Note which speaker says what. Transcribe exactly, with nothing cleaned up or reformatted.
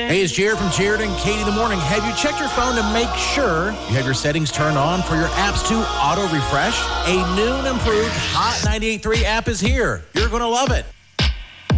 Speaker 1: Hey, it's Jared from Jared and Katie in the Morning. Have you checked your phone to make sure you have your settings turned on for your apps to auto-refresh? A new and improved Hot ninety-eight point three app is here. You're going to love it.